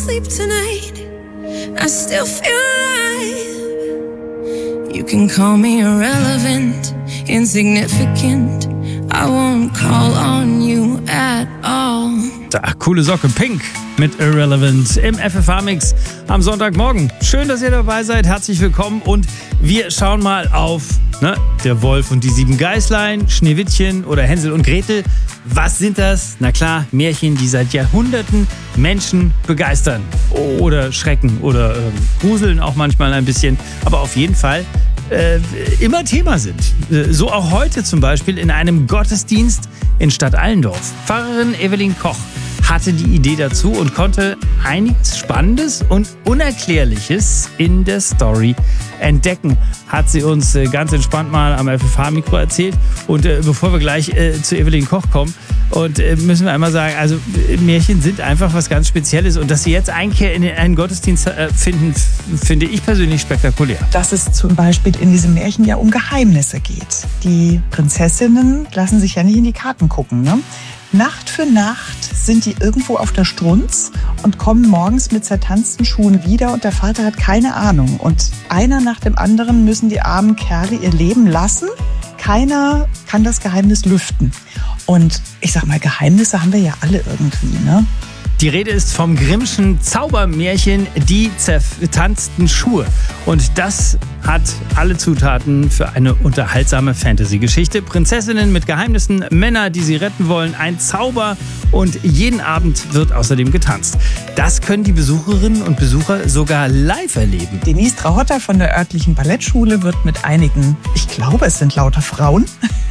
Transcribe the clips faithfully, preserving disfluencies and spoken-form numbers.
sleep tonight. I still feel alive. You can call me irrelevant, insignificant. I won't call on you at all. Da, coole Socke, Pink mit Irrelevant im F F H-Mix am Sonntagmorgen. Schön, dass ihr dabei seid. Herzlich willkommen und wir schauen mal auf ne, der Wolf und die sieben Geißlein, Schneewittchen oder Hänsel und Gretel. Was sind das? Na klar, Märchen, die seit Jahrhunderten Menschen begeistern oder schrecken oder äh, gruseln auch manchmal ein bisschen, aber auf jeden Fall äh, immer Thema sind. Äh, so auch heute zum Beispiel in einem Gottesdienst in Stadt Allendorf. Pfarrerin Evelyn Koch hatte die Idee dazu und konnte einiges Spannendes und Unerklärliches in der Story entdecken. Hat sie uns äh, ganz entspannt mal am F F H-Mikro erzählt. Und äh, bevor wir gleich äh, zu Evelyn Koch kommen, und äh, müssen wir einmal sagen, also äh, Märchen sind einfach was ganz Spezielles. Und dass sie jetzt Einkehr in einen Gottesdienst äh, finden, f- finde ich persönlich spektakulär. Dass es zum Beispiel in diesem Märchen ja um Geheimnisse geht. Die Prinzessinnen lassen sich ja nicht in die Karten gucken, ne? Nacht für Nacht sind die irgendwo auf der Strunz und kommen morgens mit zertanzten Schuhen wieder und der Vater hat keine Ahnung. Und einer nach dem anderen müssen die armen Kerle ihr Leben lassen. Keiner kann das Geheimnis lüften. Und ich sag mal, Geheimnisse haben wir ja alle irgendwie, ne? Die Rede ist vom Grimmschen Zaubermärchen Die zertanzten Schuhe. Und das hat alle Zutaten für eine unterhaltsame Fantasy-Geschichte. Prinzessinnen mit Geheimnissen, Männer, die sie retten wollen, ein Zauber und jeden Abend wird außerdem getanzt. Das können die Besucherinnen und Besucher sogar live erleben. Denise Trahotta von der örtlichen Ballettschule wird mit einigen, ich glaube es sind lauter Frauen,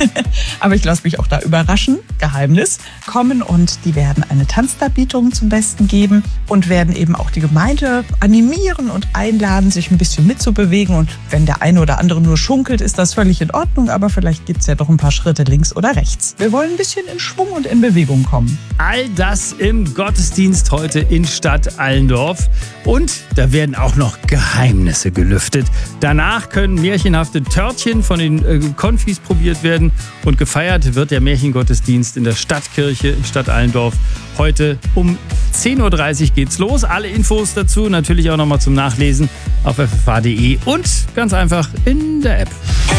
aber ich lasse mich auch da überraschen, Geheimnis, kommen und die werden eine Tanzdarbietung zum Besten geben und werden eben auch die Gemeinde animieren und einladen, sich ein bisschen mitzubewegen. Und wenn der eine oder andere nur schunkelt, ist das völlig in Ordnung, aber vielleicht gibt es ja doch ein paar Schritte links oder rechts. Wir wollen ein bisschen in Schwung und in Bewegung kommen. All das im Gottesdienst heute in Stadt Allendorf. Und da werden auch noch Geheimnisse gelüftet. Danach können märchenhafte Törtchen von den äh, Konfis probiert werden. Und gefeiert wird der Märchengottesdienst in der Stadtkirche in Stadt Allendorf. Heute um zehn Uhr dreißig geht's los. Alle Infos dazu natürlich auch nochmal zum Nachlesen auf f f h punkt d e und ganz einfach in der App.